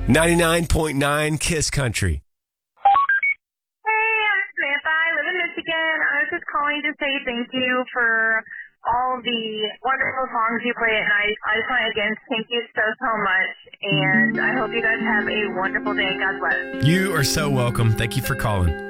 99.9 Kiss Country. Hey, I'm Samantha. I live in Michigan. I was just calling to say thank you for all the wonderful songs you play at night. I just want to again thank you so much. And I hope you guys have a wonderful day. God bless. You are so welcome. Thank you for calling.